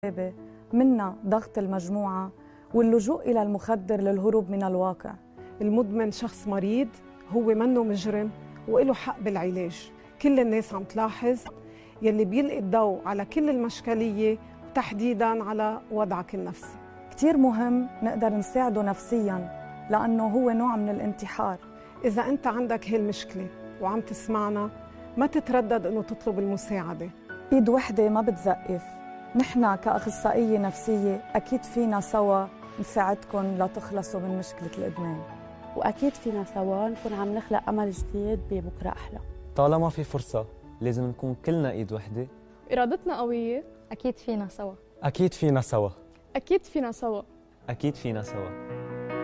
منها ضغط المجموعة واللجوء إلى المخدر للهروب من الواقع. المدمن شخص مريض، هو منه مجرم وله حق بالعلاج. كل الناس عم تلاحظ يلي بيلقي الضوء على كل المشكلية وتحديداً على وضعك النفسي. كتير مهم نقدر نساعده نفسياً لأنه هو نوع من الانتحار. إذا أنت عندك هاي المشكلة وعم تسمعنا، ما تتردد إنه تطلب المساعدة. إيد وحدة ما بتزقف. نحن كأخصائية نفسية أكيد فينا سوا نساعدكم لتخلصوا من مشكلة الإدمان، وأكيد فينا سوا نكون عم نخلق أمل جديد ببكرة أحلى. طالما في فرصة لازم نكون كلنا إيد وحدة. إرادتنا قوية. أكيد فينا سوا. أكيد فينا سوا. أكيد فينا سوا. أكيد فينا سوا.